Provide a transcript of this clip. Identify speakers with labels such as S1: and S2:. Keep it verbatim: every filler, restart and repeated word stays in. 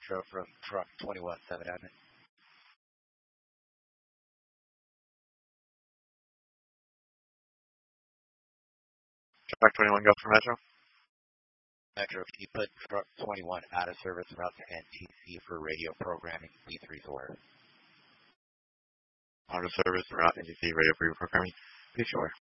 S1: Metro from truck twenty-one seven admin.
S2: Truck twenty-one, go for Metro.
S1: Metro, can you put truck twenty-one out of service route to N T C for radio programming, B three's order?
S2: Out of service route N T C radio programming. Be sure.